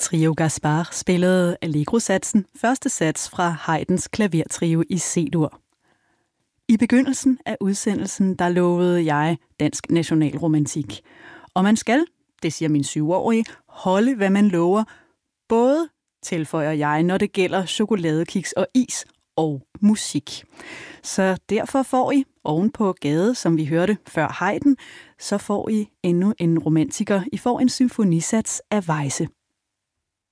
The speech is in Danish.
Trio Gaspar spillede Allegro-satsen, første sats fra Haydns klavertrio i C-dur. I begyndelsen af udsendelsen, der lovede jeg dansk nationalromantik. Og man skal, det siger min 7-årige, holde hvad man lover. Både, tilføjer jeg, når det gælder chokoladekiks og is og musik. Så derfor får I, oven på Gade, som vi hørte før Haydn, så får I endnu en romantiker. I får en symfonisats af Weisse.